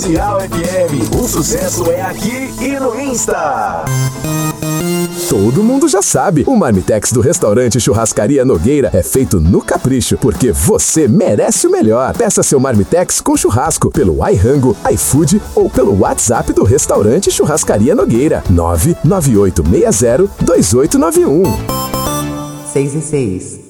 Cial FM, o sucesso é aqui e no Insta. Todo mundo já sabe, o Marmitex do restaurante Churrascaria Nogueira é feito no capricho, porque você merece o melhor. Peça seu Marmitex com churrasco pelo iRango, iFood ou pelo WhatsApp do restaurante Churrascaria Nogueira, 998602891. 6 e 6.